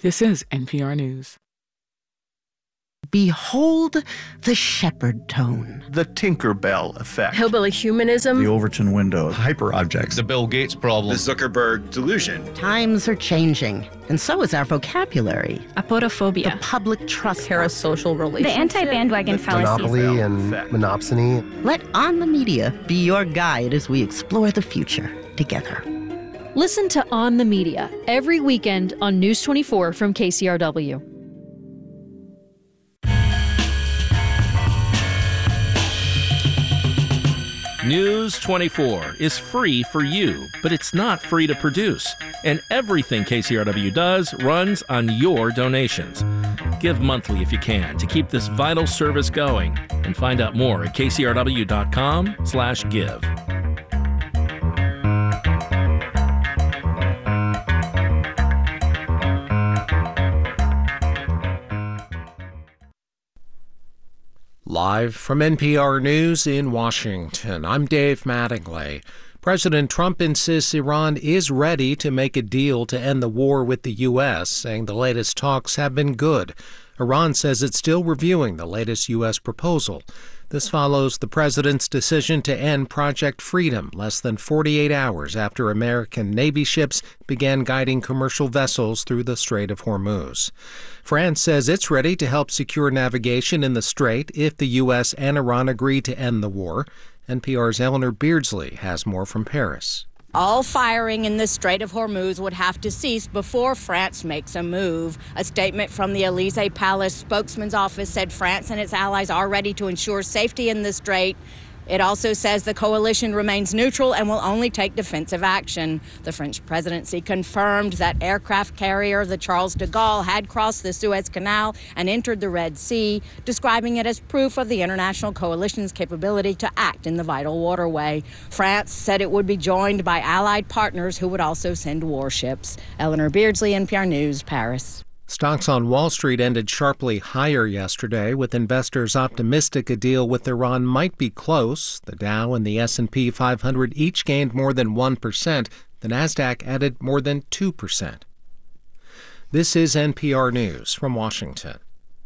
This is NPR News. Behold the shepherd tone. The Tinkerbell effect. Hillbilly humanism. The Overton window. Hyperobjects. The Bill Gates problem. The Zuckerberg delusion. Times are changing, and so is our vocabulary. Apodophobia. The public trust. Parasocial relationship. The anti-bandwagon fallacy. Monopoly and monopsony. Let On the Media be your guide as we explore the future together. Listen to On the Media every weekend on News 24 from KCRW. News 24 is free for you, but it's not free to produce. And everything KCRW does runs on your donations. Give monthly if you can to keep this vital service going. And find out more at kcrw.com/give. Live from NPR News in Washington, I'm Dave Mattingly. President Trump insists Iran is ready to make a deal to end the war with the U.S., saying the latest talks have been good. Iran says it's still reviewing the latest U.S. proposal. This follows the president's decision to end Project Freedom less than 48 hours after American Navy ships began guiding commercial vessels through the Strait of Hormuz. France says it's ready to help secure navigation in the strait if the U.S. and Iran agree to end the war. NPR's Eleanor Beardsley has more from Paris. All firing in the Strait of Hormuz would have to cease before France makes a move. A statement from the Elysee Palace spokesman's office said France and its allies are ready to ensure safety in the strait. It also says the coalition remains neutral and will only take defensive action. The French presidency confirmed that aircraft carrier the Charles de Gaulle had crossed the Suez Canal and entered the Red Sea, describing it as proof of the international coalition's capability to act in the vital waterway. France said it would be joined by allied partners who would also send warships. Eleanor Beardsley, NPR News, Paris. Stocks on Wall Street ended sharply higher yesterday, with investors optimistic a deal with Iran might be close. The Dow and the S&P 500 each gained more than 1%. The Nasdaq added more than 2%. This is NPR News from Washington.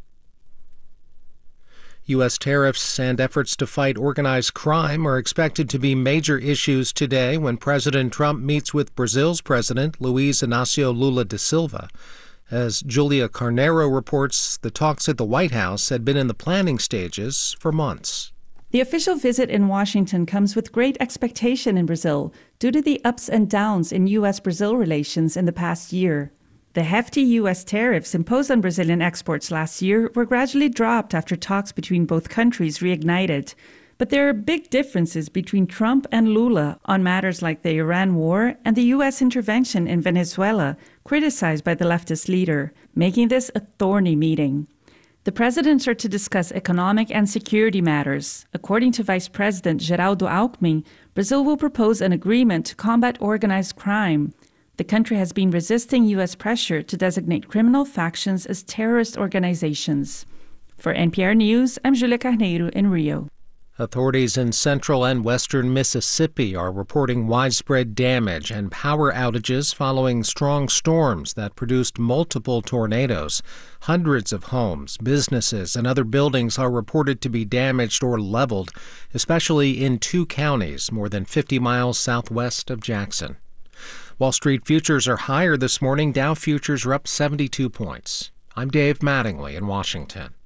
U.S. tariffs and efforts to fight organized crime are expected to be major issues today when President Trump meets with Brazil's President Luiz Inácio Lula da Silva. As Julia Carneiro reports, the talks at the White House had been in the planning stages for months. The official visit in Washington comes with great expectation in Brazil due to the ups and downs in U.S.-Brazil relations in the past year. The hefty U.S. tariffs imposed on Brazilian exports last year were gradually dropped after talks between both countries reignited. But there are big differences between Trump and Lula on matters like the Iran war and the U.S. intervention in Venezuela, criticized by the leftist leader, making this a thorny meeting. The presidents are to discuss economic and security matters. According to Vice President Geraldo Alckmin, Brazil will propose an agreement to combat organized crime. The country has been resisting U.S. pressure to designate criminal factions as terrorist organizations. For NPR News, I'm Julia Carneiro in Rio. Authorities in central and western Mississippi are reporting widespread damage and power outages following strong storms that produced multiple tornadoes. Hundreds of homes, businesses, and other buildings are reported to be damaged or leveled, especially in two counties more than 50 miles southwest of Jackson. Wall Street futures are higher this morning. Dow futures are up 72 points. I'm Dave Mattingly in Washington.